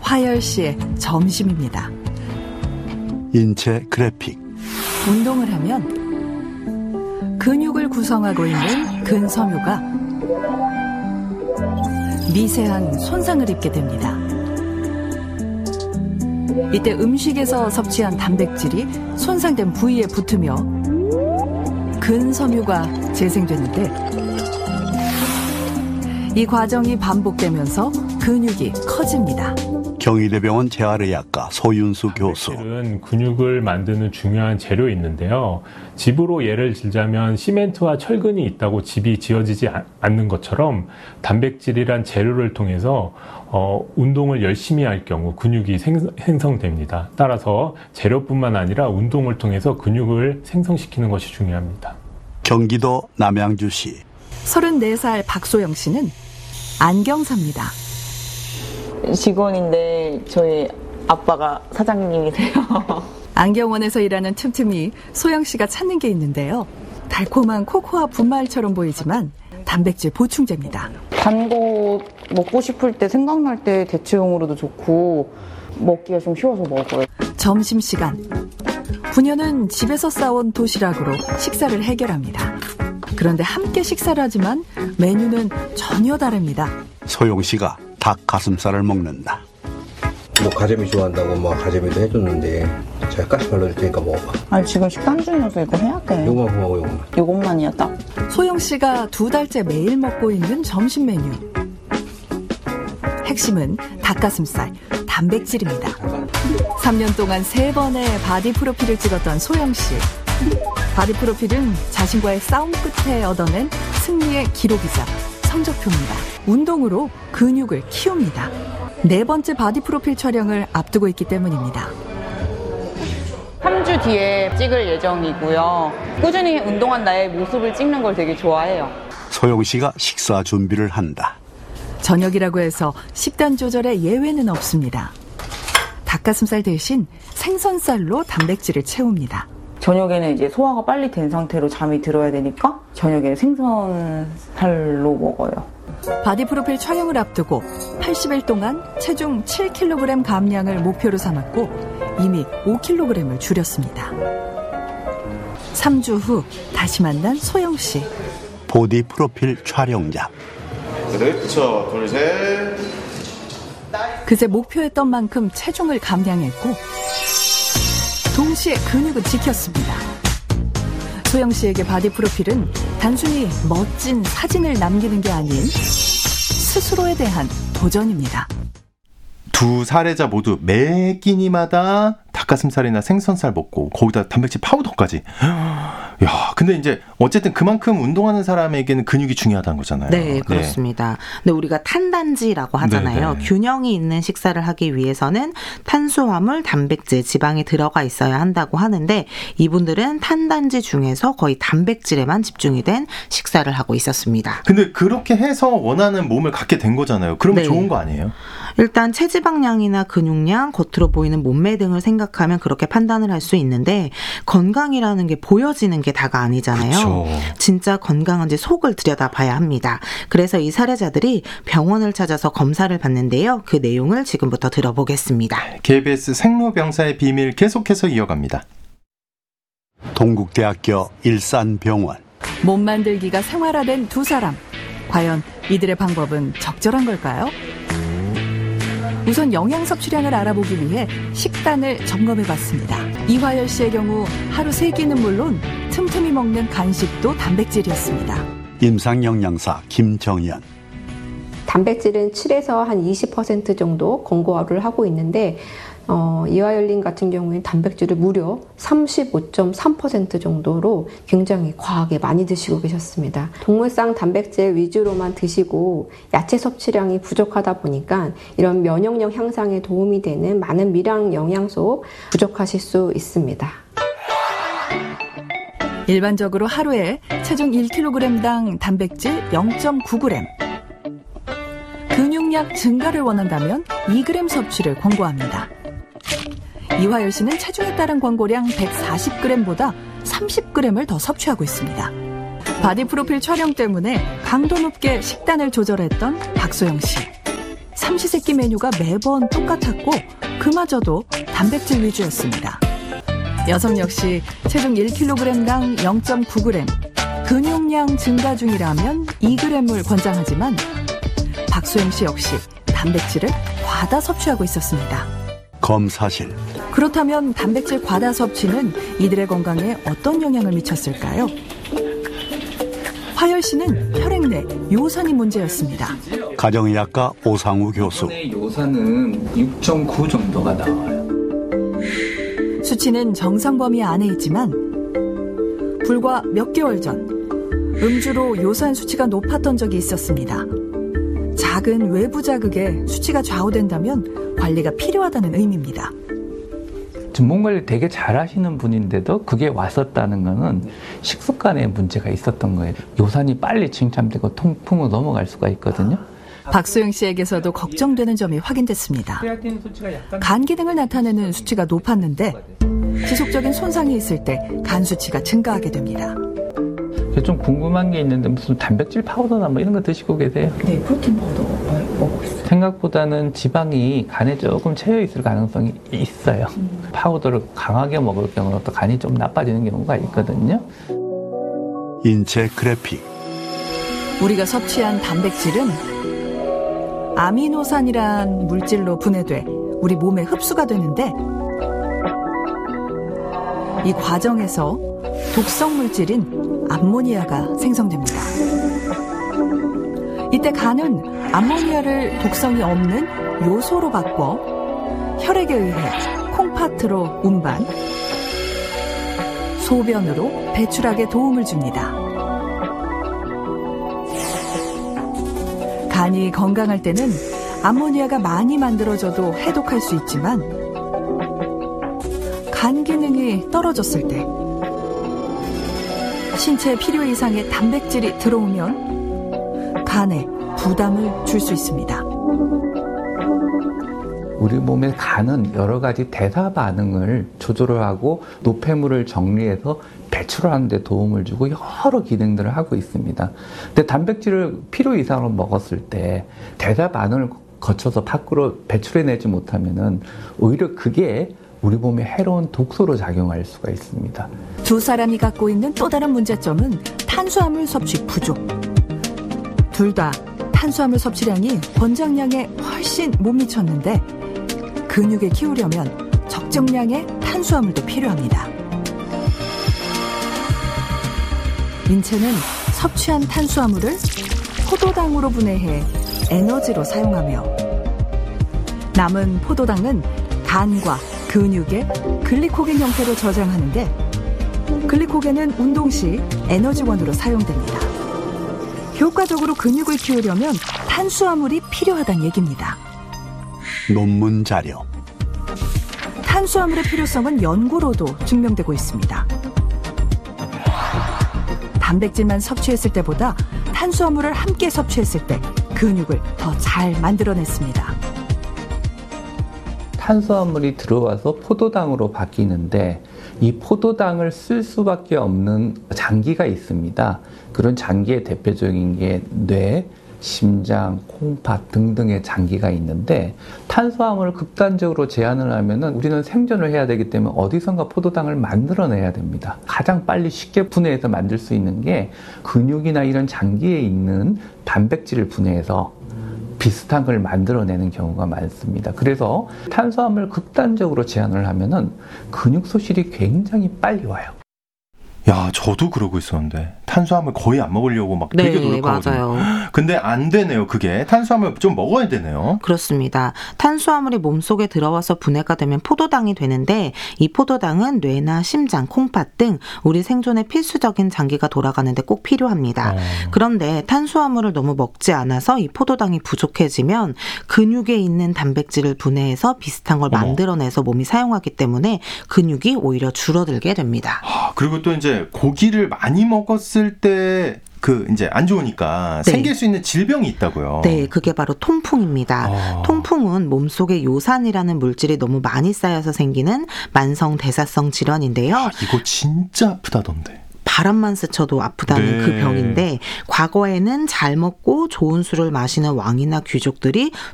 화열 씨의 점심입니다. 인체 그래픽. 운동을 하면 근육을 구성하고 있는 근섬유가 미세한 손상을 입게 됩니다. 이때 음식에서 섭취한 단백질이 손상된 부위에 붙으며 근섬유가 재생되는데, 이 과정이 반복되면서 근육이 커집니다. 경희대병원 재활의학과 소윤수 교수. 단백질은 근육을 만드는 중요한 재료에 있는데요. 집으로 예를 들자면 시멘트와 철근이 있다고 집이 지어지지 않는 것처럼 단백질이란 재료를 통해서 운동을 열심히 할 경우 근육이 생성됩니다. 따라서 재료뿐만 아니라 운동을 통해서 근육을 생성시키는 것이 중요합니다. 경기도 남양주시. 34살 박소영 씨는 안경사입니다. 직원인데 저희 아빠가 사장님이세요. 안경원에서 일하는 틈틈이 소영 씨가 찾는 게 있는데요. 달콤한 코코아 분말처럼 보이지만 단백질 보충제입니다. 단 거 먹고 싶을 때 생각날 때 대체용으로도 좋고 먹기가 좀 쉬워서 먹어요. 점심시간. 부녀는 집에서 싸온 도시락으로 식사를 해결합니다. 그런데 함께 식사를 하지만 메뉴는 전혀 다릅니다. 소영 씨가 닭 가슴살을 먹는다. 뭐 가재미 좋아한다고 막 가재미도 해줬는데 제가 가시 발라줄 테니까 먹어봐. 아니 지금 식단 중이어서 이거 해야 돼. 요거만 하고 요거만. 요것만이야 딱. 소영 씨가 2달째 매일 먹고 있는 점심 메뉴. 핵심은 닭가슴살, 단백질입니다. 3년 동안 3번의 바디 프로필을 찍었던 소영 씨. 바디 프로필은 자신과의 싸움 끝에 얻어낸 승리의 기록이자 성적표입니다. 운동으로 근육을 키웁니다. 4번째 바디 프로필 촬영을 앞두고 있기 때문입니다. 3주 뒤에 찍을 예정이고요. 꾸준히 운동한 나의 모습을 찍는 걸 되게 좋아해요. 소영 씨가 식사 준비를 한다. 저녁이라고 해서 식단 조절에 예외는 없습니다. 닭가슴살 대신 생선살로 단백질을 채웁니다. 저녁에는 이제 소화가 빨리 된 상태로 잠이 들어야 되니까 저녁에는 생선살로 먹어요. 바디 프로필 촬영을 앞두고 80일 동안 체중 7kg 감량을 목표로 삼았고 이미 5kg을 줄였습니다. 3주 후 다시 만난 소영 씨. 보디 프로필 촬영자. 그렇죠. 둘, 셋. 그새 목표했던 만큼 체중을 감량했고 동시에 근육은 지켰습니다. 소영 씨에게 바디 프로필은 단순히 멋진 사진을 남기는 게 아닌 스스로에 대한 도전입니다. 두 사례자 모두 매 끼니마다 닭가슴살이나 생선살 먹고 거기다 단백질 파우더까지. 야, 근데 이제 어쨌든 그만큼 운동하는 사람에게는 근육이 중요하다는 거잖아요. 네, 그렇습니다. 네. 근데 우리가 탄단지라고 하잖아요. 네네. 균형이 있는 식사를 하기 위해서는 탄수화물, 단백질, 지방이 들어가 있어야 한다고 하는데 이분들은 탄단지 중에서 거의 단백질에만 집중이 된 식사를 하고 있었습니다. 근데 그렇게 해서 원하는 몸을 갖게 된 거잖아요. 그러면 네. 좋은 거 아니에요? 일단 체지방량이나 근육량, 겉으로 보이는 몸매 등을 생각하면 그렇게 판단을 할 수 있는데 건강이라는 게 보여지는 게 다가 아니잖아요. 그쵸. 진짜 건강한지 속을 들여다봐야 합니다. 그래서 이 사례자들이 병원을 찾아서 검사를 받는데요. 그 내용을 지금부터 들어보겠습니다. KBS 생로병사의 비밀 계속해서 이어갑니다. 동국대학교 일산병원. 몸 만들기가 생활화된 두 사람. 과연 이들의 방법은 적절한 걸까요? 우선 영양 섭취량을 알아보기 위해 식단을 점검해봤습니다. 이화열 씨의 경우 하루 3끼는 물론 틈틈이 먹는 간식도 단백질이었습니다. 임상영양사 김정연. 단백질은 7에서 한 20% 정도 권고를 하고 있는데 이화열님 같은 경우에는 단백질을 무려 35.3% 정도로 굉장히 과하게 많이 드시고 계셨습니다. 동물성 단백질 위주로만 드시고 야채 섭취량이 부족하다 보니까 이런 면역력 향상에 도움이 되는 많은 미량 영양소 부족하실 수 있습니다. 일반적으로 하루에 체중 1kg당 단백질 0.9g, 근육량 증가를 원한다면 2g 섭취를 권고합니다. 이화열 씨는 체중에 따른 권고량 140g보다 30g을 더 섭취하고 있습니다. 바디 프로필 촬영 때문에 강도 높게 식단을 조절했던 박소영 씨. 삼시세끼 메뉴가 매번 똑같았고 그마저도 단백질 위주였습니다. 여성 역시 체중 1kg당 0.9g, 근육량 증가 중이라면 2g을 권장하지만 박소영 씨 역시 단백질을 과다 섭취하고 있었습니다. 검사실. 그렇다면 단백질 과다 섭취는 이들의 건강에 어떤 영향을 미쳤을까요? 화열 씨는 혈액 내 요산이 문제였습니다. 가정의학과 오상우 교수. 요산은 6.9 정도가 나와요. 수치는 정상 범위 안에 있지만 불과 몇 개월 전 음주로 요산 수치가 높았던 적이 있었습니다. 작은 외부 자극에 수치가 좌우된다면 관리가 필요하다는 의미입니다. 몸 관리 되게 잘하시는 분인데도 그게 왔었다는 거는 식습관에 문제가 있었던 거예요. 요산이 빨리 침착되고 통풍으로 넘어갈 수가 있거든요. 박소영 씨에게서도 걱정되는 점이 확인됐습니다. 간 기능을 나타내는 수치가 높았는데 지속적인 손상이 있을 때 간 수치가 증가하게 됩니다. 좀 궁금한 게 있는데 무슨 단백질 파우더나 뭐 이런 거 드시고 계세요? 네, 프로틴 파우더 먹고 있어요. 생각보다는 지방이 간에 조금 채여 있을 가능성이 있어요. 파우더를 강하게 먹을 경우는 또 간이 좀 나빠지는 경우가 있거든요. 인체 그래픽. 우리가 섭취한 단백질은 아미노산이란 물질로 분해돼 우리 몸에 흡수가 되는데 이 과정에서 독성 물질인 암모니아가 생성됩니다. 이때 간은 암모니아를 독성이 없는 요소로 바꿔 혈액에 의해 콩팥으로 운반, 소변으로 배출하게 도움을 줍니다. 간이 건강할 때는 암모니아가 많이 만들어져도 해독할 수 있지만 간 기능이 떨어졌을 때 신체 필요 이상의 단백질이 들어오면 간에 부담을 줄 수 있습니다. 우리 몸의 간은 여러 가지 대사 반응을 조절을 하고 노폐물을 정리해서 배출하는 데 도움을 주고 여러 기능들을 하고 있습니다. 근데 단백질을 필요 이상으로 먹었을 때 대사 반응을 거쳐서 밖으로 배출해내지 못하면은 오히려 그게 우리 몸에 해로운 독소로 작용할 수가 있습니다. 두 사람이 갖고 있는 또 다른 문제점은 탄수화물 섭취 부족. 둘 다 탄수화물 섭취량이 권장량에 훨씬 못 미쳤는데 근육을 키우려면 적정량의 탄수화물도 필요합니다. 인체는 섭취한 탄수화물을 포도당으로 분해해 에너지로 사용하며 남은 포도당은 간과 근육의 글리코겐 형태로 저장하는데 글리코겐은 운동 시 에너지원으로 사용됩니다. 효과적으로 근육을 키우려면 탄수화물이 필요하다는 얘기입니다. 논문 자료. 탄수화물의 필요성은 연구로도 증명되고 있습니다. 단백질만 섭취했을 때보다 탄수화물을 함께 섭취했을 때 근육을 더 잘 만들어냈습니다. 탄수화물이 들어와서 포도당으로 바뀌는데 이 포도당을 쓸 수밖에 없는 장기가 있습니다. 그런 장기의 대표적인 게 뇌, 심장, 콩팥 등등의 장기가 있는데 탄수화물을 극단적으로 제한을 하면은 우리는 생존을 해야 되기 때문에 어디선가 포도당을 만들어내야 됩니다. 가장 빨리 쉽게 분해해서 만들 수 있는 게 근육이나 이런 장기에 있는 단백질을 분해해서 비슷한 걸 만들어내는 경우가 많습니다. 그래서 탄수화물을 극단적으로 제한을 하면은 근육 소실이 굉장히 빨리 와요. 야, 저도 그러고 있었는데 탄수화물 거의 안 먹으려고 막 되게 노력하거든요. 맞아요. 근데 안 되네요. 그게 탄수화물 좀 먹어야 되네요. 그렇습니다. 탄수화물이 몸속에 들어와서 분해가 되면 포도당이 되는데 이 포도당은 뇌나 심장, 콩팥 등 우리 생존에 필수적인 장기가 돌아가는데 꼭 필요합니다. 그런데 탄수화물을 너무 먹지 않아서 이 포도당이 부족해지면 근육에 있는 단백질을 분해해서 비슷한 걸 만들어내서 몸이 사용하기 때문에 근육이 오히려 줄어들게 됩니다. 그리고 또 이제 고기를 많이 먹었을 때 이제 안 좋으니까 네. 생길 수 있는 질병이 있다고요. 네, 그게 바로 통풍입니다. 통풍은 몸속에 요산이라는 물질이 너무 많이 쌓여서 생기는 만성 대사성 질환인데요. 이거 진짜 아프다던데. 바람만 스쳐도 아프다는 그 병인데 과거에는 잘 먹고 좋은 술을 마시는 왕이나 귀족들이